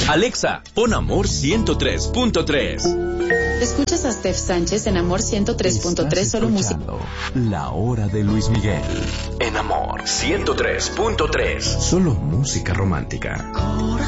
Alexa, pon Amor 103.3. Escuchas a Steph Sánchez en Amor 103.3, solo música. La hora de Luis Miguel En Amor 103.3. Solo música romántica. Corazón.